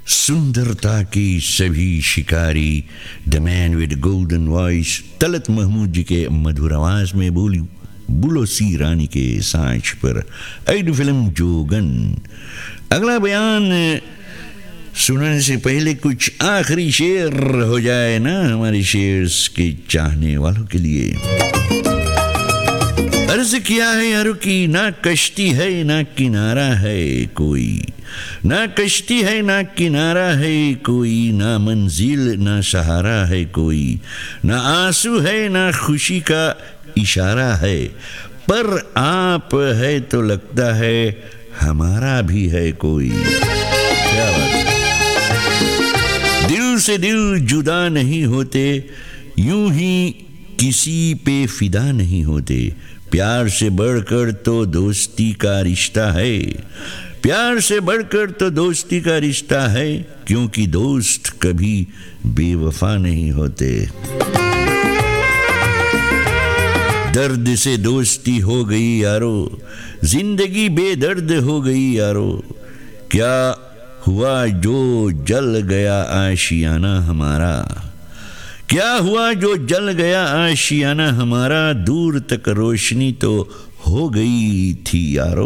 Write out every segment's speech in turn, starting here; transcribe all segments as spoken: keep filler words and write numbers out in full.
सुंदरता की सभी शिकारी, the man with golden voice, Talat Mahmood जी के मधुर आवाज में बोली बुलो सी रानी के सांच पर ऐड फिल्म जोगन। अगला बयान सुनने से पहले कुछ आखिरी शेर हो जाए ना हमारे शेर्स के चाहने वालों के लिए। अर्ज किया है यारों की, ना कश्ती है ना किनारा है कोई, ना कश्ती है ना किनारा है कोई, ना मंजिल ना सहारा है कोई, ना आंसू है ना खुशी का इशारा है, पर आप है तो लगता है हमारा भी है कोई। क्या बात है। दिल से दिल जुदा नहीं होते, यूं ही किसी पे फिदा नहीं होते, प्यार से बढ़कर तो दोस्ती का रिश्ता है, प्यार से बढ़कर तो दोस्ती का रिश्ता है, क्योंकि दोस्त कभी बेवफा नहीं होते। दर्द से दोस्ती हो गई यारो, जिंदगी बेदर्द हो गई यारो, क्या हुआ जो जल गया आशियाना हमारा, क्या हुआ जो जल गया आशियाना हमारा, दूर तक रोशनी तो हो गई थी यारो।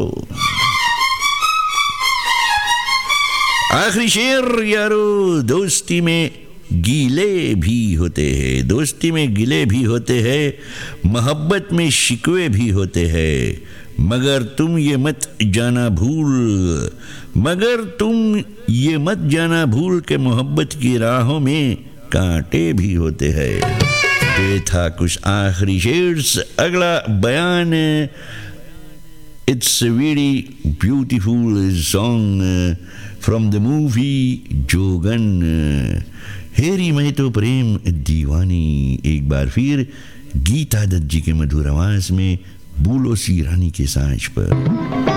आखिरी शेर यारो, दोस्ती में गीले भी होते हैं, दोस्ती में गिले भी होते हैं, मोहब्बत में शिकवे भी होते हैं, मगर तुम ये मत जाना भूल, मगर तुम ये मत जाना भूल के मोहब्बत की राहों में कांटे भी होते हैं। ये था कुछ आखिरी शेर्स। अगला बयान, it's a very beautiful song from the movie जोगन। हेरी मैं तो प्रेम दीवानी, एक बार फिर गीता दत्त जी के मधुर आवाज में, बोलो सी रानी के सांच पर।